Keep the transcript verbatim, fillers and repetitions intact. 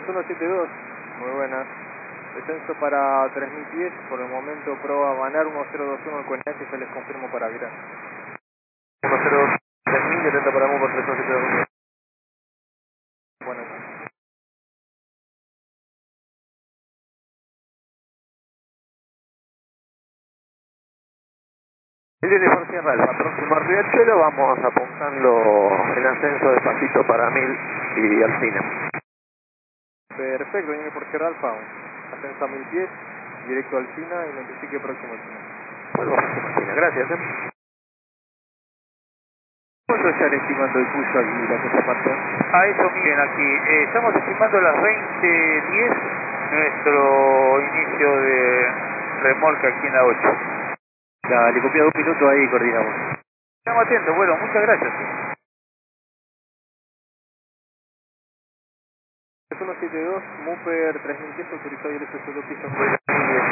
uno siete dos, muy buenas. Descenso para tres mil pies, por el momento proba Banar uno cero dos uno el Cuenache, ya les confirmo para virar. uno cero dos, tres mil, detenta para Mu por tres uno siete dos. Buenas. Línea por Sierra Alfa, próximo a Riachuelo, vamos apuntando en ascenso despacito para Mil y Alcina. Perfecto, viene por Sierra Alfa, ascenso a mil pies, directo al China y notifique próximo al China. Vuelvo a Alcina, gracias. ¿eh? ¿Cuánto están estimando el pulso aquí, la contraparte? A eso miren aquí, eh, estamos estimando las veinte diez nuestro inicio de remolque aquí en la ocho. Dale, copia dos minutos ahí, coordinamos. Estamos atentos, bueno, muchas gracias. uno siete dos, Muper tres mil pies, autorizado y derecho solo piso.